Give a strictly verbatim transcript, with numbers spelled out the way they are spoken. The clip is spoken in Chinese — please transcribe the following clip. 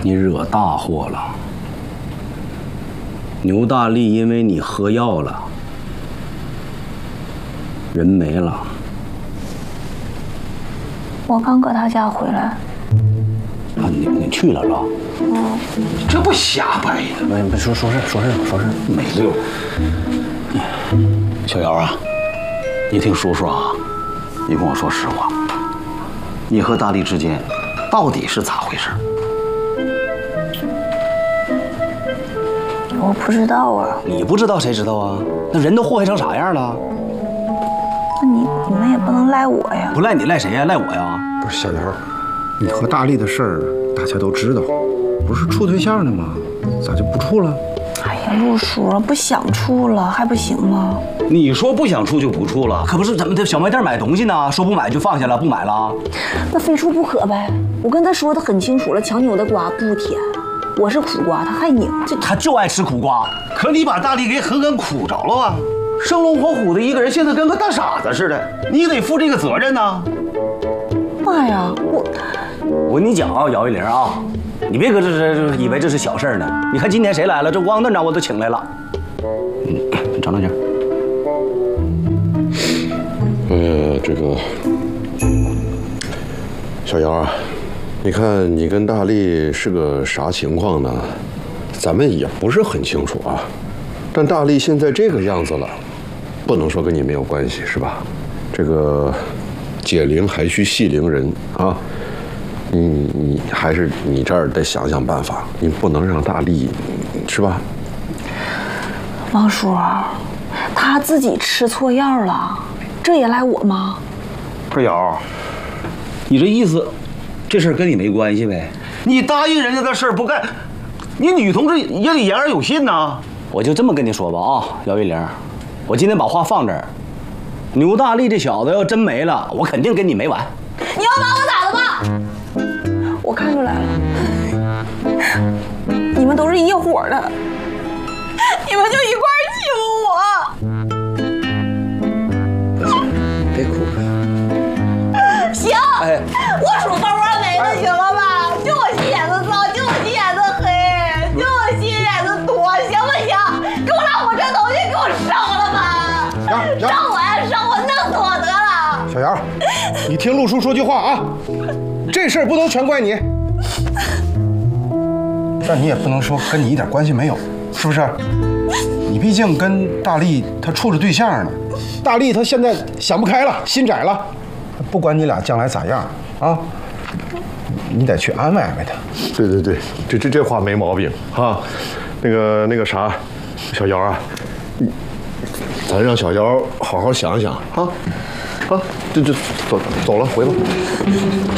你惹大祸了。牛大力因为你喝药了，人没了。 我刚搁他家回来。 啊，你你去了是吧？ 嗯。 这不瞎掰呢？没没说说事说事说事没溜。小姚啊，你听叔叔啊，你跟我说实话，你和大力之间到底是咋回事？ 我不知道啊。 你不知道谁知道啊？那人都祸害成啥样了？ 那你你们也不能赖我呀。 不赖你赖谁呀？赖我呀？ 不是小姚，你和大力的事儿大家都知道，不是处对象呢吗？咋就不处了？ 哎呀，陆叔，不想处了还不行吗？ 你说不想处就不处了，可不是咱们在小卖店买东西呢，说不买就放下了，不买了。 那非处不可呗。我跟他说的很清楚了，强扭的瓜不甜。我是苦瓜，他还拧，这他就爱吃苦瓜。可你把大力给狠狠苦着了啊！生龙活虎的一个人，现在跟个大傻子似的，你得负这个责任呐。 妈呀，我我跟你讲啊，姚玉玲啊，你别搁这这以为这是小事呢。你看今天谁来了？这王段长我都请来了。嗯，张大姐。 呃，这个小姚啊，你看你跟大力是个啥情况呢？咱们也不是很清楚啊。但大力现在这个样子了，不能说跟你没有关系，是吧？这个解铃还须系铃人啊！你你还是你这儿得想想办法，你不能让大力，是吧？ 王叔，他自己吃错药了，这也赖我吗？ 不是瑶，你这意思，这事儿跟你没关系呗？你答应人家的事儿不干，你女同志也得言而有信呐。我就这么跟你说吧啊，姚玉玲，我今天把话放这儿，牛大力这小子要真没了，我肯定跟你没完。 你要把我咋的吧？我看出来了，你们都是一伙的，你们就一块儿欺负我。 别哭。 行，哎，我数包包没了，行了吧？就我心眼子脏，就我心眼子黑，就我心眼子多，行不行？给我拿我这东西，给我烧了吧！烧我呀，烧我，弄死我得了！ 小姚，你听陆叔说句话啊，这事儿不能全怪你，但你也不能说跟你一点关系没有，是不是？你毕竟跟大力他处着对象呢，大力他现在想不开了，心窄了，不管你俩将来咋样啊，你得去安慰安慰他。 对对对，这这这话没毛病啊。那个那个啥，小姚啊，你咱让小姚好好想想啊啊，这这走走了，回吧。